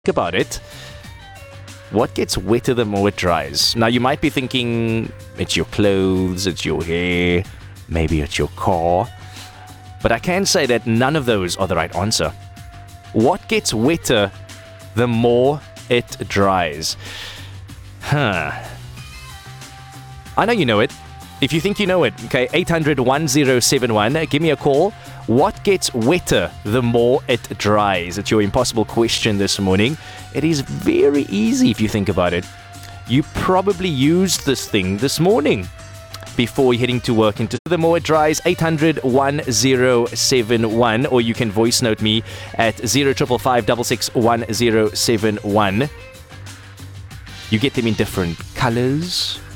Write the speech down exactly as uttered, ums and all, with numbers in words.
about it, what gets wetter the more it dries? Now, you might be thinking it's your clothes, it's your hair, maybe it's your car. But I can say that none of those are the right answer. What gets wetter the more it dries? Huh. I know you know it. If you think you know it, okay, eight hundred, one oh seven one, give me a call. What gets wetter the more it dries? It's your impossible question this morning. It is very easy if you think about it. You probably used this thing this morning before heading to work. Into the more it dries, eight hundred, one oh seven one, or you can voice note me at zero five five five six six one oh seven one. You get them in different colors,